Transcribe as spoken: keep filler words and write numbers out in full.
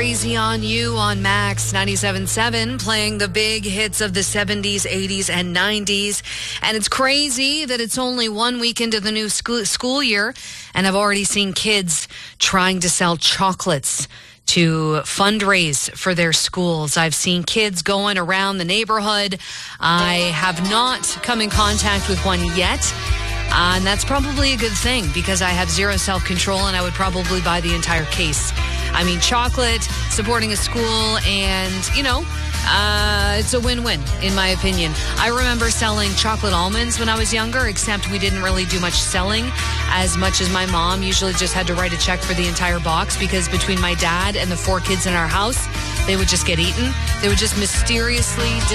Crazy on You on Max ninety-seven point seven, playing the big hits of the seventies, eighties, and nineties. And it's crazy that it's only one week into the new school, school year, and I've already seen kids trying to sell chocolates to fundraise for their schools. I've seen kids going around the neighborhood. I have not come in contact with one yet. Uh, and that's probably a good thing because I have zero self-control and I would probably buy the entire case. I mean, chocolate, supporting a school, and, you know, uh, it's a win-win, in my opinion. I remember selling chocolate almonds when I was younger, except we didn't really do much selling as much as my mom usually just had to write a check for the entire box because between my dad and the four kids in our house, they would just get eaten. They would just mysteriously